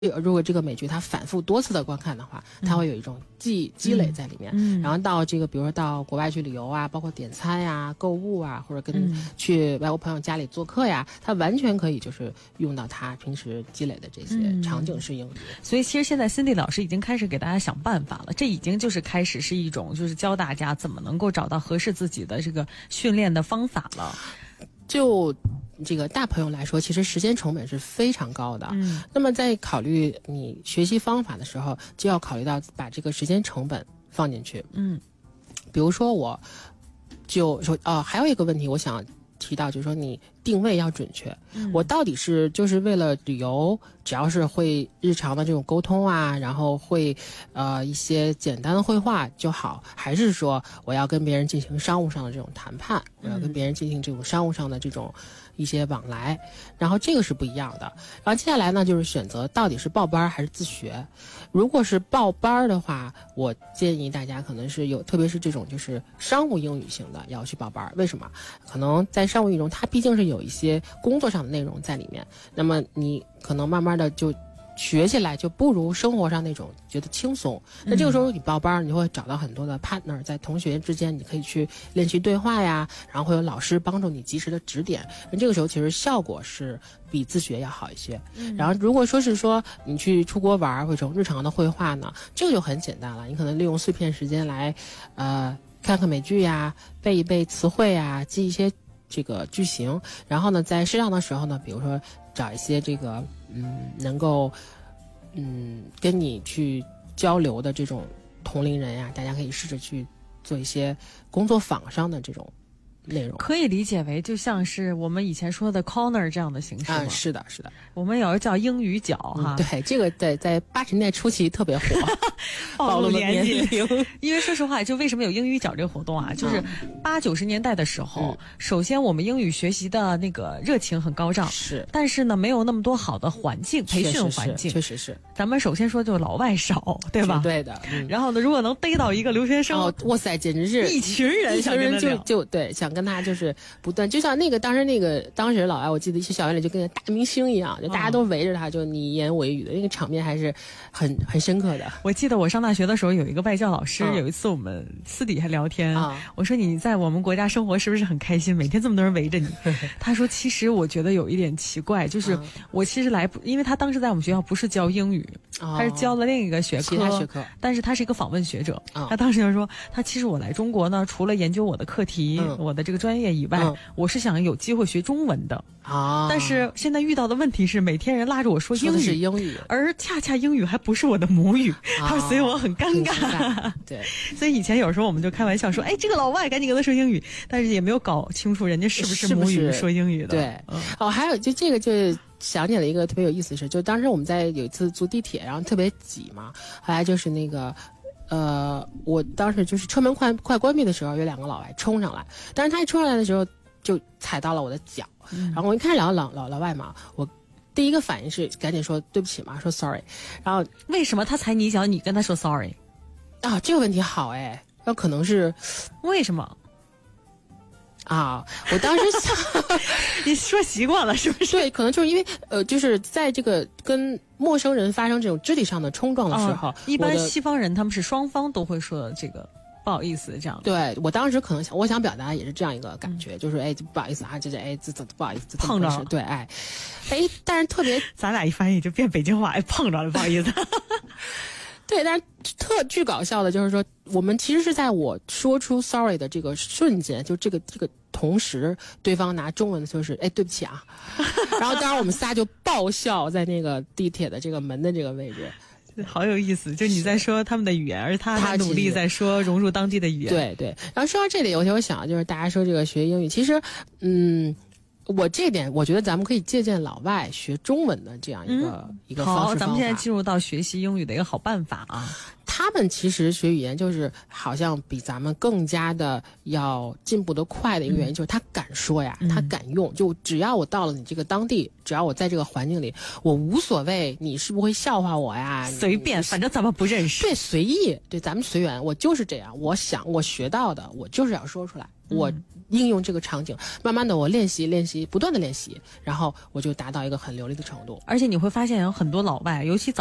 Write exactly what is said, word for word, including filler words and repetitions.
如果这个美剧它反复多次的观看的话，它会有一种积积累在里面、嗯、然后到这个比如说到国外去旅游啊，包括点餐呀、购物啊，或者跟去外国朋友家里做客呀，它完全可以就是用到它平时积累的这些场景式英语、嗯、 所以其实现在Cindy老师已经开始给大家想办法了，这已经就是开始是一种就是教大家怎么能够找到合适自己的这个训练的方法了。 就这个大朋友来说，其实时间成本是非常高的。嗯，那么在考虑你学习方法的时候，就要考虑到把这个时间成本放进去。嗯，比如说我就说哦，还有一个问题我想提到，就是说你定位要准确、嗯、我到底是就是为了旅游，只要是会日常的这种沟通啊，然后会呃一些简单的绘画就好，还是说我要跟别人进行商务上的这种谈判，我要跟别人进行这种商务上的这种一些往来，然后这个是不一样的。然后接下来呢，就是选择到底是报班还是自学。如果是报班的话，我建议大家可能是有，特别是这种就是商务英语型的要去报班。为什么？可能在商务英语中，它毕竟是有一些工作上的内容在里面，那么你可能慢慢的就学起来就不如生活上那种觉得轻松。那这个时候你报班，你就会找到很多的 partner， 在同学之间你可以去练习对话呀，然后会有老师帮助你及时的指点。那这个时候其实效果是比自学要好一些。嗯、然后如果说是说你去出国玩或者日常的绘画呢，这个就很简单了，你可能利用碎片时间来呃看看美剧呀，背一背词汇呀，记一些这个句型，然后呢在适当的时候呢，比如说找一些这个嗯能够嗯跟你去交流的这种同龄人呀，大家可以试着去做一些工作坊上的这种内容。 可以理解为就像是我们以前说的 corner 这样的形式吗？ 啊，是的是的， 我们有叫英语角哈、 嗯、对，这个在在八十年代初期特别火暴露年纪因为说实话，就为什么有英语角这个活动啊，就是八九十年代的时候、嗯、首先我们英语学习的那个热情很高涨， 是， 但是呢没有那么多好的环境，培训环境确实是， 咱们首先说就老外少，对吧？ 对的、嗯、然后呢如果能逮到一个留学生、 哦、哇塞，简直是一群人一群人就就对想跟他就是不断，就像那个当时那个当时老外，我记得一些校园里就跟大明星一样，就大家都围着他，就你言我语的那个场面还是很很深刻的。 我记得我上大学的时候有一个外教老师、嗯、有一次我们私底下聊天、嗯、我说你在我们国家生活是不是很开心，每天这么多人围着你他说其实我觉得有一点奇怪，就是我其实来因为他当时在我们学校不是教英语、哦、他是教了另一个学科， 其他学科， 但是他是一个访问学者、哦、他当时就说他其实我来中国呢，除了研究我的课题、嗯、我的这个专业以外、嗯、我是想有机会学中文的啊，但是现在遇到的问题是每天人拉着我说英语， 说的是英语， 而恰恰英语还不是我的母语、啊、他说所以我很尴尬， 很尴尬对， 所以以前有时候我们就开玩笑说哎，这个老外赶紧跟他说英语，但是也没有搞清楚人家是不是母语说英语的。 对、嗯、哦，还有就这个就想起了一个特别有意思的事，就当时我们在有一次坐地铁，然后特别挤嘛，后来就是那个呃，我当时就是车门快快关闭的时候，有两个老外冲上来，但是他一冲上来的时候就踩到了我的脚、嗯、然后我一看老老老老外嘛，我第一个反应是赶紧说对不起嘛，说 sorry。 然后为什么他踩你一脚你跟他说 sorry 啊？这个问题好哎，那可能是为什么啊？我当时想你说习惯了是不是？ 对，可能就是因为呃，就是在这个跟陌生人发生这种肢体上的冲撞的时候、哦、 一般西方人他们是双方都会说这个不好意思这样。 对，我当时可能想我想表达也是这样一个感觉、嗯、就是哎不好意思啊，这这哎这这不好意思碰着了， 对哎哎，但是特别咱俩一翻译就变北京话，哎碰着了不好意思对，但是特巨搞笑的就是说，我们其实是在我说出 sorry 的这个瞬间，就这个这个同时，对方拿中文说是哎对不起啊，然后当然我们仨就爆笑在那个地铁的这个门的这个位置。 好有意思，就你在说他们的语言，而他还努力在说融入当地的语言。 对对，然后说到这里，我就想就是大家说这个学英语，其实嗯。我这点我觉得咱们可以借鉴老外学中文的这样一个、嗯、一个方式方法。 好，咱们现在进入到学习英语的一个好办法啊。 他们其实学语言就是好像比咱们更加的要进步的快的一个原因、嗯、就是他敢说呀、嗯、他敢用，就只要我到了你这个当地，只要我在这个环境里，我无所谓你是不是会笑话我呀， 随便，反正咱们不认识。 对，随意，对，咱们随缘，我就是这样，我想我学到的我就是要说出来，我应用这个场景，慢慢的我练习练习，不断的练习，然后我就达到一个很流利的程度。 而且你会发现有很多老外，尤其